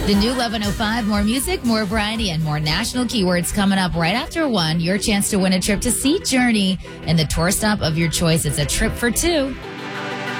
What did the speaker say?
The new 11:05, more music, more variety, and more national keywords coming up right after 1. Your chance to win a trip to see Journey and the tour stop of your choice. It's a trip for 2.